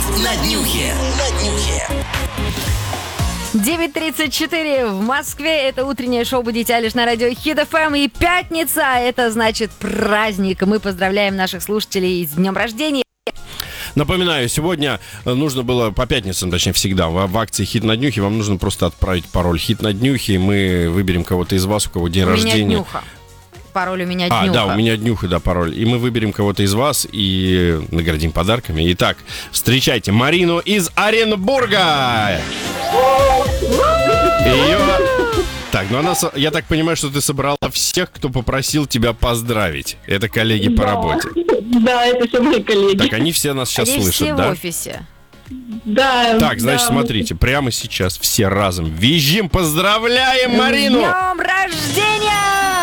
на днюхе. 9:34 в Москве. Это утреннее шоу «Будите лишь» на радио Хит ФМ. И пятница, это значит праздник. Мы поздравляем наших слушателей с днем рождения. Напоминаю, сегодня нужно было по пятницам, точнее всегда, в акции «Хит на днюхе» вам нужно просто отправить пароль «Хит на днюхе», и мы выберем кого-то из вас, у кого день рождения. У меня днюха. Пароль у меня днюха. Да, у меня днюха, да, пароль. И мы выберем кого-то из вас и наградим подарками. Итак, встречайте Марину из Оренбурга. Ее... Так, ну я так понимаю, что ты собрала всех, кто попросил тебя поздравить. Это коллеги по работе. Да, это все мои коллеги. Так, они все нас сейчас Они слышат, все да? в офисе. Да. Так, значит, да. смотрите, прямо сейчас все разом визжим, поздравляем Марину! Днем рождения!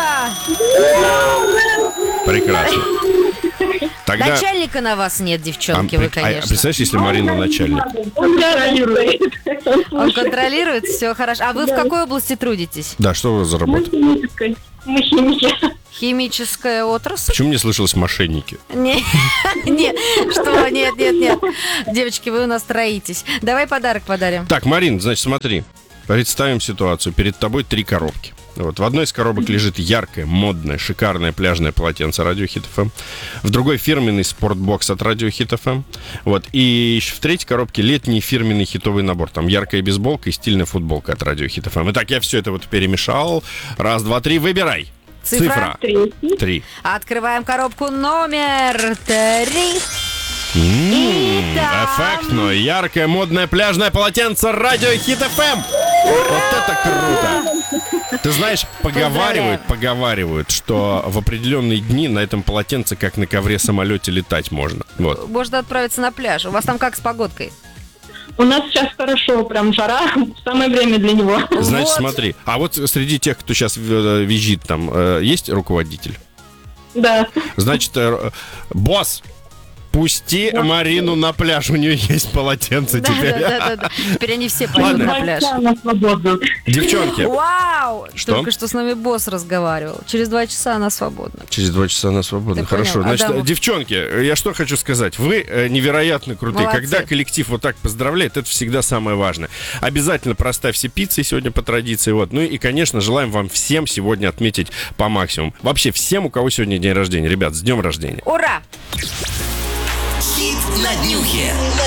Прекрасно. Тогда... Начальника на вас нет, девчонки, вы, конечно. представляешь, если Марина начальник? Он контролирует. Он контролирует, все хорошо. А вы в какой области трудитесь? Да, что у вас за работа? Мы химики. Химическая отрасль? Почему мне слышалось мошенники? Нет, что? Нет. Девочки, вы у нас троитесь. Давай подарок подарим. Так, Марин, значит, смотри. Представим ситуацию. Перед тобой 3 коробки. Вот, в одной из коробок лежит яркое, модное, шикарное пляжное полотенце Радио Хит ФМ. В другой фирменный спортбокс от Радио Хит ФМ. Вот, и еще в третьей коробке летний фирменный хитовый набор. Там яркая бейсболка и стильная футболка от Радио Хит ФМ. Итак, я все это вот перемешал. 1, 2, 3, выбирай. Цифра? 3. Открываем коробку номер 3. Эффектно, яркое, модное пляжное полотенце Радио Хит ФМ. Вот это круто. Ты знаешь, поговаривают, что в определенные дни на этом полотенце, как на ковре-самолете, летать можно. Вот. Можно отправиться на пляж. У вас там как с погодкой? У нас сейчас хорошо, прям жара, самое время для него. Значит, Вот. смотри. А вот среди тех, кто сейчас визжит, там есть руководитель? Да. Значит, босс, пусти Марину на пляж, у нее есть полотенце теперь. Да. Теперь они все пойдут на пляж. Она свободна. Девчонки. Вау! Что? Только что с нами босс разговаривал. Через 2 часа она свободна. Через 2 часа она свободна. Ты Хорошо. понял, Значит, Адамов. девчонки, я что хочу сказать. Вы невероятно крутые. Молодцы. Когда коллектив вот так поздравляет, это всегда самое важное. Обязательно проставь все пиццы сегодня по традиции. Вот. Ну и, конечно, желаем вам всем сегодня отметить по максимуму. Вообще всем, у кого сегодня день рождения. Ребят, с днем рождения. Ура! Хит на днюхе.